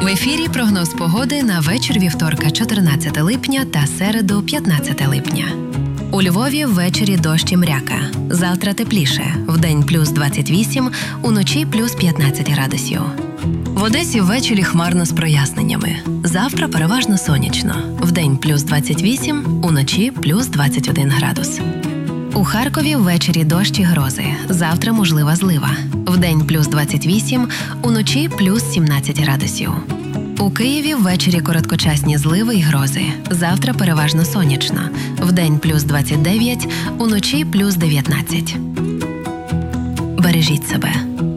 ефірі прогноз погоди на вечір вівторка 14 липня та середу 15 липня. У Львові ввечері дощ і мряка. Завтра тепліше. Вдень плюс 28, уночі плюс 15 градусів. В Одесі ввечері хмарно з проясненнями. Завтра переважно сонячно. Вдень плюс 28, уночі плюс 21 градус. У Харкові ввечері дощ і грози. Завтра можлива злива. Вдень плюс 28, уночі плюс 17 градусів. У Києві ввечері короткочасні зливи і грози. Завтра переважно сонячно. Вдень плюс 29, уночі плюс 19. Бережіть себе.